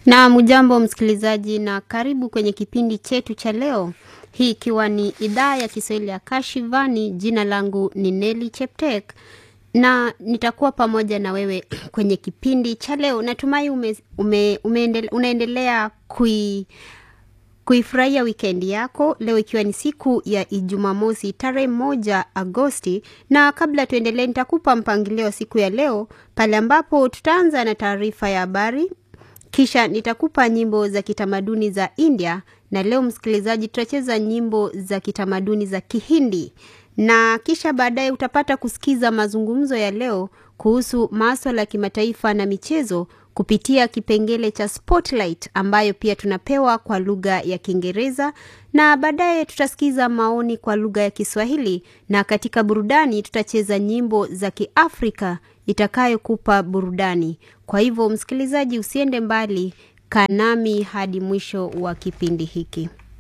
Na mujambo msikilizaji na karibu kwenye kipindi chetu cha leo. Hii ikiwa ni idhaa ya Kiswahili ya Kashivani, jina langu ni Nelly Cheptek. Na nitakuwa pamoja na wewe kwenye kipindi cha leo. Natumai unaendelea kuifurahia weekend yako. Leo ikiwa ni siku ya Ijumamosi tarehe 1 Agosti. Na kabla tuendelee nitakupa mpangilio siku ya leo, pale ambapo tutaanza na taarifa ya habari. Kisha nitakupa nyimbo za kitamaduni za India, na leo msikilizaji tutacheza nyimbo za kitamaduni za Kihindi. Na kisha baadaye utapata kusikiza mazungumzo ya leo kuhusu masuala ya kimataifa na michezo kupitia kipengele cha Spotlight ambayo pia tunapewa kwa lugha ya Kiingereza, na baadaye tutasikiza maoni kwa lugha ya Kiswahili, na katika burudani tutacheza nyimbo za Kiafrika itakayokupa burudani. Kwa hivyo msikilizaji, usiende mbali, kaa nami hadi mwisho wa kipindi hiki.